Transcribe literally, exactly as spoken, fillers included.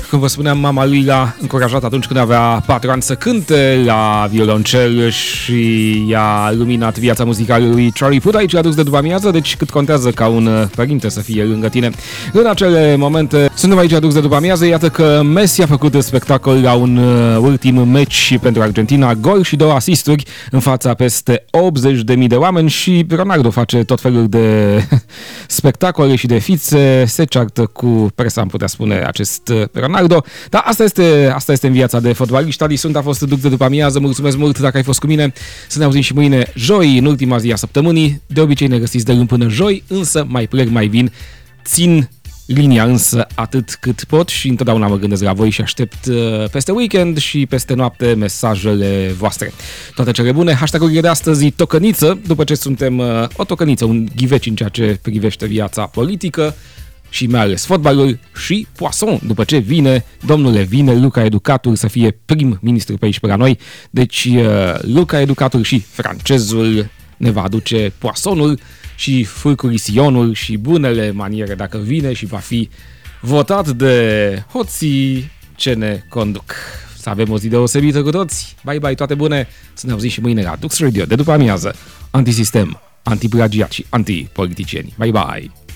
cum vă spuneam, mama lui l-a încurajat atunci când avea patru ani să cânte la violoncel și i-a luminat viața muzicală lui Charlie Puth. Aici a dus de după amiază, deci cât contează ca un părinte să fie lângă tine în acele momente. Suntem aici adus de după amiază, iată că Messi a făcut spectacol la un ultim meci pentru Argentina, gol și două asisturi în fața peste optzeci de mii de oameni și Ronaldo face tot felul de spectacole și de fițe, se ceartă cu presa, am putea spune, acest Ronaldo. Dar asta este, asta este în viața de fotbaliști. Adi sunt, a fost duc de după amiază, mulțumesc mult dacă ai fost cu mine, să ne auzim și mâine, joi, în ultima zi a săptămânii. De obicei ne găsiți de luni până joi, însă mai plec, mai vin, țin linia însă atât cât pot și întotdeauna mă gândesc la voi și aștept peste weekend și peste noapte mesajele voastre. Toate cele bune, hashtag-urile de astăzi tocăniță, după ce suntem o tocăniță, un ghiveci în ceea ce privește viața politică și mai ales fotbalul, și Poisson, după ce vine, domnule, vine Luca Educatul să fie prim-ministru pe aici pe la noi, deci Luca Educatul și francezul ne va aduce Poissonul și furcurisionul și bunele maniere dacă vine și va fi votat de hoții ce ne conduc. Să avem o zi deosebită cu toți. Bye bye, toate bune. Să ne auzim și mâine la Dux Radio de după amiază. Antisistem, antiplagiat și antipoliticieni. Bye bye.